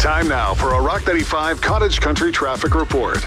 Time now for a Rock 95 Cottage Country traffic report.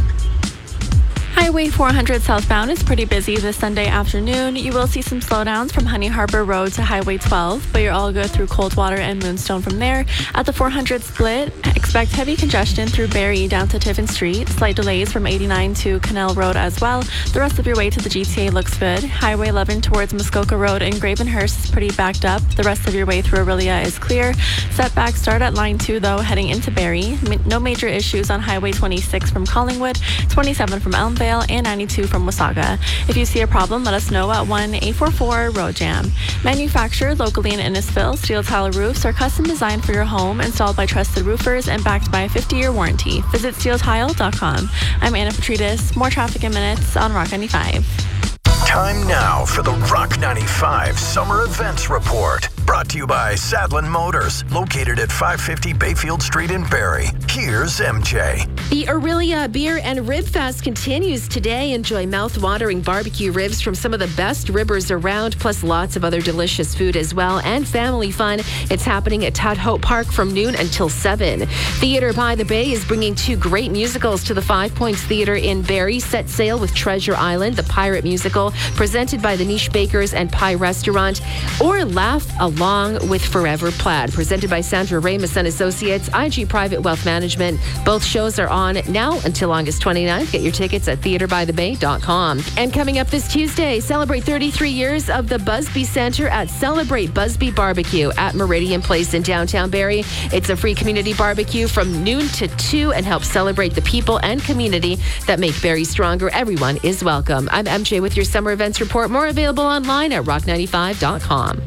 Highway 400 southbound is pretty busy this Sunday afternoon. You will see some slowdowns from Honey Harbor Road to Highway 12, but you're all good through Coldwater and Moonstone from there. At the 400 split, expect heavy congestion through Barrie down to Tiffin Street. Slight delays from 89 to Canal Road as well. The rest of your way to the GTA looks good. Highway 11 towards Muskoka Road and Gravenhurst is pretty backed up. The rest of your way through Aurelia is clear. Setbacks start at line 2 though, heading into Barrie. No major issues on Highway 26 from Collingwood, 27 from Elmvale, and 92 from Wasaga. If you see a problem, let us know at 1-844-ROAD-JAM. Manufactured locally in Innisfil, steel tile roofs are custom designed for your home, installed by trusted roofers, and backed by a 50-year warranty. Visit steeltile.com. I'm Anna Petridis. More traffic in minutes on Rock 95. Time now for the Rock 95 Summer Events Report. Brought to you by Sadlin Motors, located at 550 Bayfield Street in Barrie. Here's MJ. The Aurelia Beer and Rib Fest continues today. Enjoy mouth-watering barbecue ribs from some of the best ribbers around, plus lots of other delicious food as well, and family fun. It's happening at Tudhope Park from noon until 7. Theatre by the Bay is bringing 2 great musicals to the Five Points Theatre in Barrie. Set sail with Treasure Island, the pirate musical, presented by the Niche Bakers and Pie Restaurant, or Laugh Along with Forever Plaid, presented by Sandra Ramus and Associates, IG Private Wealth Management. Both shows are on now until August 29th. Get your tickets at theatrebythebay.com. And coming up this Tuesday, celebrate 33 years of the Busby Center at Celebrate Busby Barbecue at Meridian Place in downtown Barrie. It's a free community barbecue from noon to 2 and helps celebrate the people and community that make Barrie stronger. Everyone is welcome. I'm MJ with your Summer Events Report. More available online at rock95.com.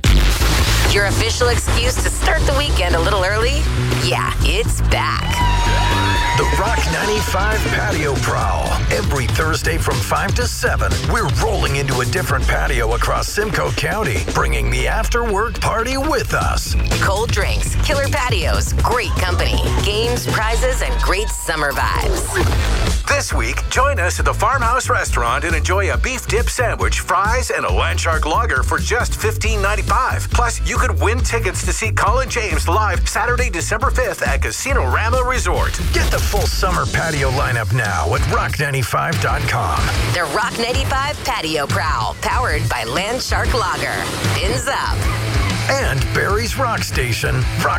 Your official excuse to start the weekend a little early? Yeah, it's back. The Rock 95 Patio Prowl. Every Thursday from 5 to 7, we're rolling into a different patio across Simcoe County, bringing the after-work party with us. Cold drinks, killer patios, great company, games, prizes, and great summer vibes. This week, join us at the Farmhouse Restaurant and enjoy a beef dip sandwich, fries, and a Landshark lager for just $15.95. Plus, you could win tickets to see Colin James live Saturday, December 5th at Casino Rama Resort. Get the full summer patio lineup now at rock95.com. The Rock 95 Patio Prowl, powered by Landshark Lager. Fins up. And Barrie's Rock Station, Rock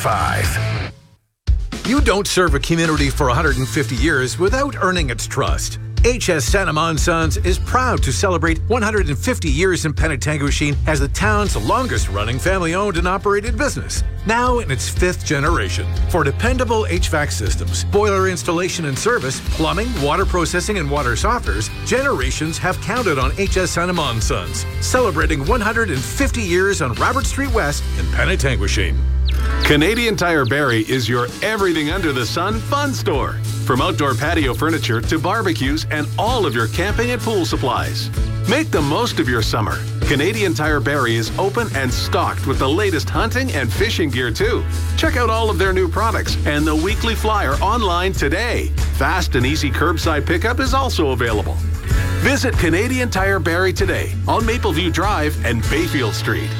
95. You don't serve a community for 150 years without earning its trust. HS Sanamon Sons is proud to celebrate 150 years in Penetanguishene as the town's longest-running family-owned and operated business, now in its 5th generation. For dependable HVAC systems, boiler installation and service, plumbing, water processing, and water softeners, generations have counted on HS Sanamon Sons, celebrating 150 years on Robert Street West in Penetanguishene. Canadian Tire Barrie is your everything under the sun fun store. From outdoor patio furniture to barbecues and all of your camping and pool supplies. Make the most of your summer. Canadian Tire Barrie is open and stocked with the latest hunting and fishing gear too. Check out all of their new products and the weekly flyer online today. Fast and easy curbside pickup is also available. Visit Canadian Tire Barrie today on Mapleview Drive and Bayfield Street.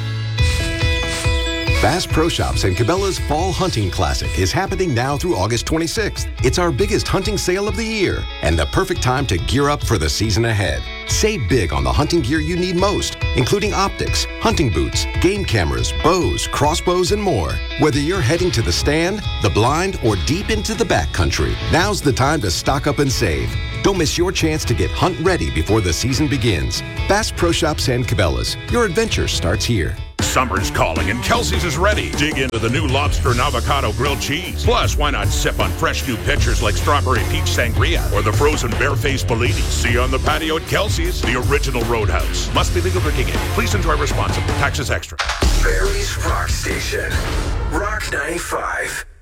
Bass Pro Shops and Cabela's Fall Hunting Classic is happening now through August 26th. It's our biggest hunting sale of the year and the perfect time to gear up for the season ahead. Save big on the hunting gear you need most, including optics, hunting boots, game cameras, bows, crossbows, and more. Whether you're heading to the stand, the blind, or deep into the backcountry, now's the time to stock up and save. Don't miss your chance to get hunt ready before the season begins. Bass Pro Shops and Cabela's. Your adventure starts here. Summer's calling and Kelsey's is ready. Dig into the new lobster and avocado grilled cheese. Plus, why not sip on fresh new pitchers like strawberry peach sangria or the frozen barefaced Bellini? See you on the patio at Kelsey's, the original Roadhouse. Must be legal drinking age. Please enjoy responsibly. Taxes extra. Barrie's Rock Station, Rock 95.